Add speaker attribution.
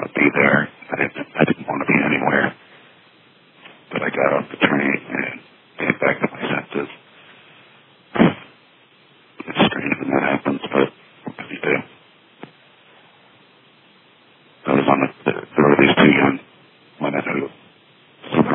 Speaker 1: want to be there. I didn't want to be anywhere. But I got off the train